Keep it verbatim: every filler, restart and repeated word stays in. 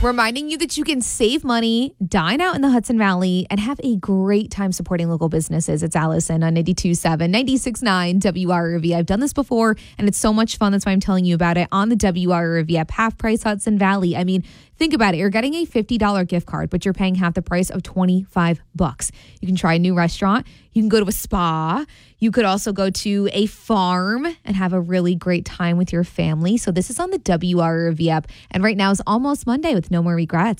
reminding you that you can save money, dine out in the Hudson Valley, and have a great time supporting local businesses. It's Allison on ninety-two point seven, ninety-six point nine W R R V. I've done this before, and it's so much fun. That's why I'm telling you about it on the W R R V app. Half price Hudson Valley. I mean, think about it. You're getting a fifty dollars gift card, but you're paying half the price of twenty-five bucks. You can try a new restaurant. You can go to a spa. You could also go to a farm and have a really great time with your family. So this is on the W R R V app. And right now is almost Monday with no more regrets.